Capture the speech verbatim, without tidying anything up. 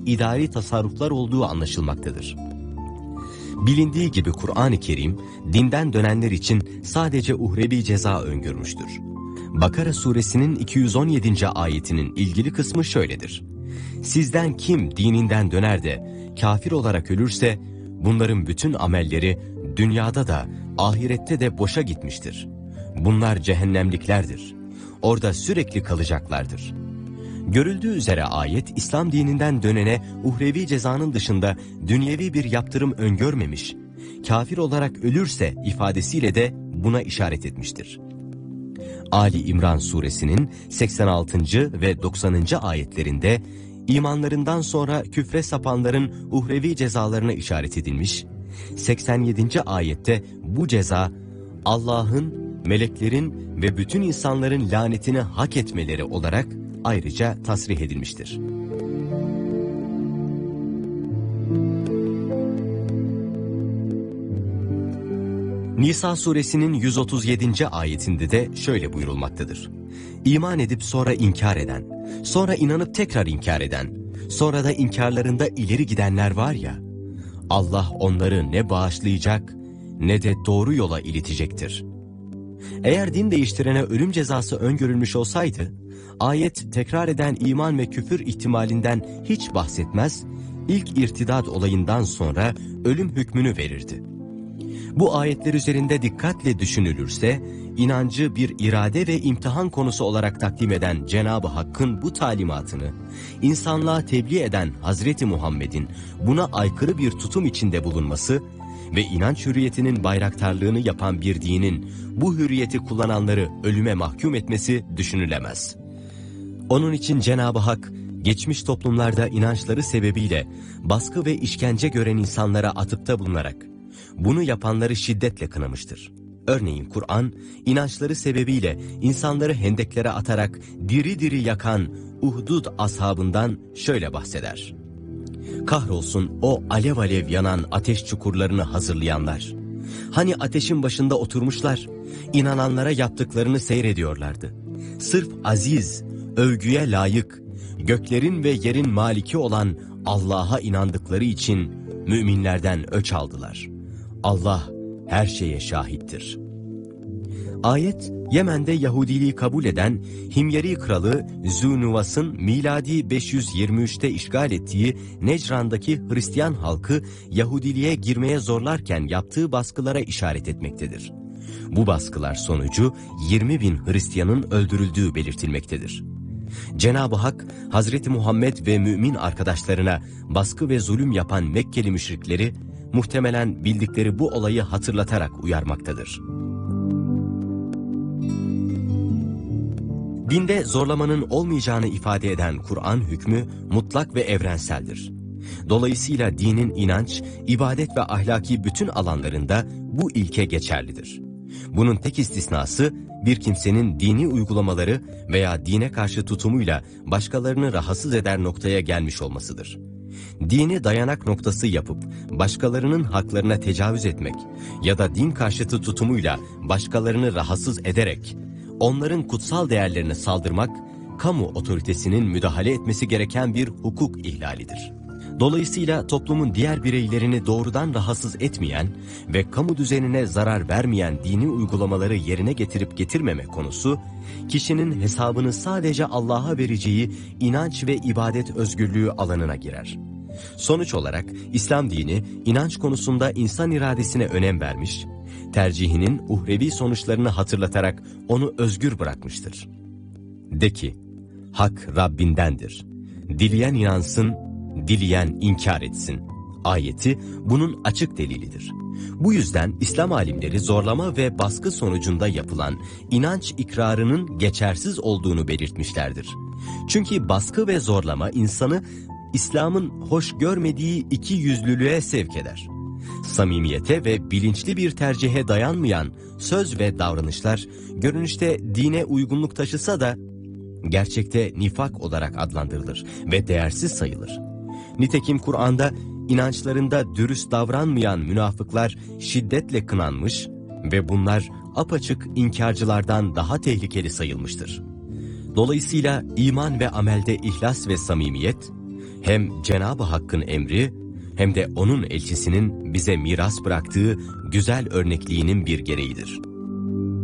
idari tasarruflar olduğu anlaşılmaktadır. Bilindiği gibi Kur'an-ı Kerim, dinden dönenler için sadece uhrevi ceza öngörmüştür. Bakara suresinin iki yüz on yedinci ayetinin ilgili kısmı şöyledir. Sizden kim dininden döner de kafir olarak ölürse, bunların bütün amelleri dünyada da ahirette de boşa gitmiştir. Bunlar cehennemliklerdir. Orada sürekli kalacaklardır. Görüldüğü üzere ayet, İslam dininden dönene uhrevi cezanın dışında dünyevi bir yaptırım öngörmemiş, kafir olarak ölürse ifadesiyle de buna işaret etmiştir. Ali İmran suresinin seksen altıncı ve doksanıncı ayetlerinde imanlarından sonra küfre sapanların uhrevi cezalarına işaret edilmiş, seksen yedinci ayette bu ceza Allah'ın, meleklerin ve bütün insanların lanetini hak etmeleri olarak ayrıca tasrih edilmiştir. Nisa suresinin yüz otuz yedinci ayetinde de şöyle buyurulmaktadır. İman edip sonra inkar eden, sonra inanıp tekrar inkar eden, sonra da inkarlarında ileri gidenler var ya, Allah onları ne bağışlayacak ne de doğru yola iletecektir. Eğer din değiştirene ölüm cezası öngörülmüş olsaydı, ayet tekrar eden iman ve küfür ihtimalinden hiç bahsetmez, ilk irtidat olayından sonra ölüm hükmünü verirdi. Bu ayetler üzerinde dikkatle düşünülürse, inancı bir irade ve imtihan konusu olarak takdim eden Cenab-ı Hakk'ın bu talimatını, insanlığa tebliğ eden Hazreti Muhammed'in buna aykırı bir tutum içinde bulunması ve inanç hürriyetinin bayraktarlığını yapan bir dinin bu hürriyeti kullananları ölüme mahkum etmesi düşünülemez. Onun için Cenab-ı Hak, geçmiş toplumlarda inançları sebebiyle baskı ve işkence gören insanlara atıfta bulunarak, bunu yapanları şiddetle kınamıştır. Örneğin Kur'an, inançları sebebiyle insanları hendeklere atarak diri diri yakan Uhdud ashabından şöyle bahseder. Kahrolsun o alev alev yanan ateş çukurlarını hazırlayanlar. Hani ateşin başında oturmuşlar, inananlara yaptıklarını seyrediyorlardı. Sırf aziz, övgüye layık, göklerin ve yerin maliki olan Allah'a inandıkları için müminlerden öç aldılar. Allah her şeye şahittir. Ayet, Yemen'de Yahudiliği kabul eden Himyeri kralı Zûnuvas'ın miladi beş yüz yirmi üçte işgal ettiği Necran'daki Hristiyan halkı Yahudiliğe girmeye zorlarken yaptığı baskılara işaret etmektedir. Bu baskılar sonucu yirmi bin Hristiyanın öldürüldüğü belirtilmektedir. Cenab-ı Hak, Hazreti Muhammed ve mümin arkadaşlarına baskı ve zulüm yapan Mekkeli müşrikleri, muhtemelen bildikleri bu olayı hatırlatarak uyarmaktadır. Dinde zorlamanın olmayacağını ifade eden Kur'an hükmü mutlak ve evrenseldir. Dolayısıyla dinin inanç, ibadet ve ahlaki bütün alanlarında bu ilke geçerlidir. Bunun tek istisnası, bir kimsenin dini uygulamaları veya dine karşı tutumuyla başkalarını rahatsız eder noktaya gelmiş olmasıdır. Dini dayanak noktası yapıp başkalarının haklarına tecavüz etmek ya da din karşıtı tutumuyla başkalarını rahatsız ederek onların kutsal değerlerine saldırmak, kamu otoritesinin müdahale etmesi gereken bir hukuk ihlalidir. Dolayısıyla toplumun diğer bireylerini doğrudan rahatsız etmeyen ve kamu düzenine zarar vermeyen dini uygulamaları yerine getirip getirmeme konusu, kişinin hesabını sadece Allah'a vereceği inanç ve ibadet özgürlüğü alanına girer. Sonuç olarak İslam dini inanç konusunda insan iradesine önem vermiş, tercihinin uhrevi sonuçlarını hatırlatarak onu özgür bırakmıştır. De ki, hak Rabbindendir. Dileyen inansın, dileyen inkar etsin. Ayeti bunun açık delilidir. Bu yüzden İslam alimleri zorlama ve baskı sonucunda yapılan inanç ikrarının geçersiz olduğunu belirtmişlerdir. Çünkü baskı ve zorlama insanı İslam'ın hoş görmediği iki yüzlülüğe sevk eder. Samimiyete ve bilinçli bir tercihe dayanmayan söz ve davranışlar görünüşte dine uygunluk taşısa da gerçekte nifak olarak adlandırılır ve değersiz sayılır. Nitekim Kur'an'da inançlarında dürüst davranmayan münafıklar şiddetle kınanmış ve bunlar apaçık inkarcılardan daha tehlikeli sayılmıştır. Dolayısıyla iman ve amelde ihlas ve samimiyet, hem Cenab-ı Hakk'ın emri hem de onun elçisinin bize miras bıraktığı güzel örnekliğinin bir gereğidir.